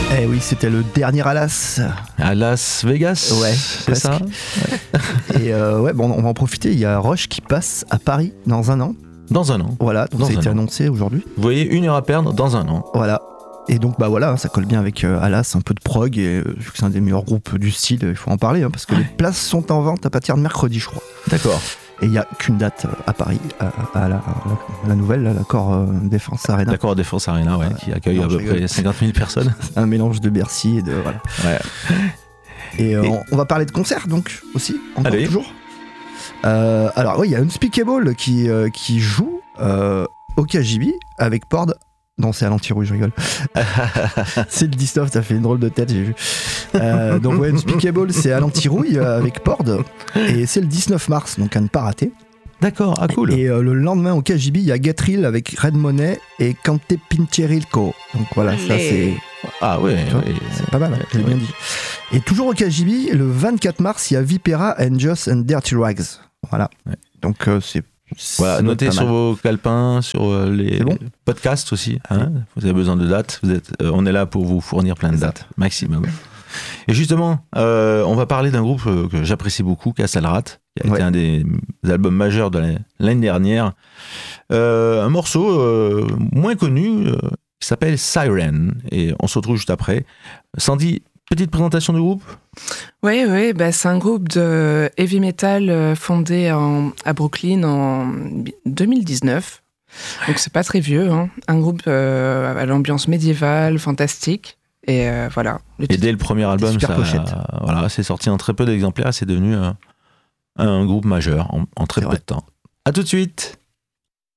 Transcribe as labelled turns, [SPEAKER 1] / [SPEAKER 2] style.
[SPEAKER 1] Eh oui, c'était le dernier à Las.
[SPEAKER 2] À Las Vegas.
[SPEAKER 1] Ouais,
[SPEAKER 2] c'est ça.
[SPEAKER 1] Ouais. Et bon, on va en profiter. Il y a Rush qui passe à Paris dans un an.
[SPEAKER 2] Dans un an.
[SPEAKER 1] Voilà, donc ça a été annoncé aujourd'hui.
[SPEAKER 2] Vous voyez, 1 heure à perdre dans un an.
[SPEAKER 1] Voilà. Et donc voilà, ça colle bien avec Alas, un peu de prog, et vu que c'est un des meilleurs groupes du style, il faut en parler, parce que les places sont en vente à partir de mercredi, je crois.
[SPEAKER 2] D'accord.
[SPEAKER 1] Et il n'y a qu'une date à Paris, à la nouvelle, l'Accor Défense Arena.
[SPEAKER 2] L'Accor Défense Arena, ouais, qui accueille à peu près 50 000 personnes.
[SPEAKER 1] Un mélange de Bercy et de... Voilà.
[SPEAKER 2] Ouais.
[SPEAKER 1] Et on va parler de concerts, donc, aussi, encore toujours. Alors, oui, il y a Unspeakable qui joue au KGB avec Pord. Non, c'est à l'anti-rouge, je rigole. C'est le 19, ça fait une drôle de tête, j'ai vu. Donc, ouais, Unspeakable, c'est à l'anti-rouille avec Pord. Et c'est le 19 mars, donc à ne pas rater.
[SPEAKER 2] D'accord, ah cool.
[SPEAKER 1] Et le lendemain au KGB, il y a Gatril avec Red Money et Cante Pincherilco. Donc voilà, ça c'est.
[SPEAKER 2] Ah ouais,
[SPEAKER 1] c'est pas mal, hein, j'ai bien dit. Et toujours au KGB, le 24 mars, il y a Vipera and Joss and Dirty Rags. Voilà. Ouais. Donc c'est.
[SPEAKER 2] Voilà, notez sur vos calepins, sur les podcasts aussi. Hein, vous avez besoin de dates. On est là pour vous fournir plein de dates, maximum. Et justement, on va parler d'un groupe que j'apprécie beaucoup, Castle Rat, qui a été un des albums majeurs de l'année dernière. Un morceau moins connu qui s'appelle Siren. Et on se retrouve juste après. Sandy, petite présentation du groupe ?
[SPEAKER 3] Oui, c'est un groupe de heavy metal fondé à Brooklyn en 2019. Donc c'est pas très vieux, hein. Un groupe à l'ambiance médiévale, fantastique. Et voilà.
[SPEAKER 2] Et dès le premier album, c'est sorti en très peu d'exemplaires. C'est devenu un groupe majeur en très peu de temps. À tout de suite.